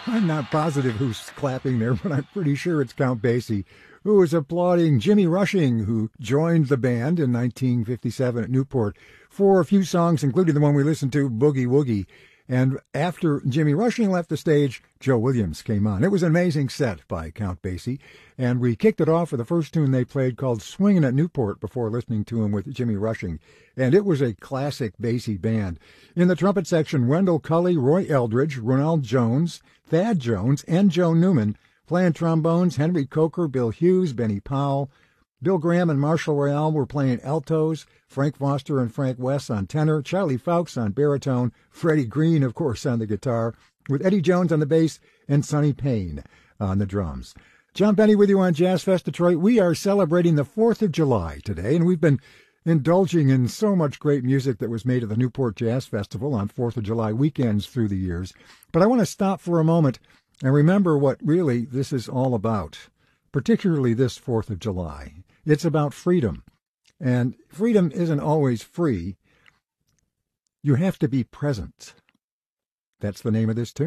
I'm not positive who's clapping there, but I'm pretty sure it's Count Basie, who is applauding Jimmy Rushing, who joined the band in 1957 at Newport for a few songs, including the one we listened to, Boogie Woogie. And after Jimmy Rushing left the stage, Joe Williams came on. It was an amazing set by Count Basie, and we kicked it off with the first tune they played called Swingin' at Newport before listening to him with Jimmy Rushing. And it was a classic Basie band. In the trumpet section, Wendell Cully, Roy Eldridge, Ronald Jones, Thad Jones, and Joe Newman. Playing trombones, Henry Coker, Bill Hughes, Benny Powell. Bill Graham and Marshall Royale were playing altos, Frank Foster and Frank West on tenor, Charlie Fowkes on baritone, Freddie Green, of course, on the guitar, with Eddie Jones on the bass and Sonny Payne on the drums. John Benny with you on Jazz Fest Detroit. We are celebrating the 4th of July today, and we've been indulging in so much great music that was made at the Newport Jazz Festival on 4th of July weekends through the years. But I want to stop for a moment and remember what really this is all about, particularly this 4th of July. It's about freedom. And freedom isn't always free. You have to be present. That's the name of this tune.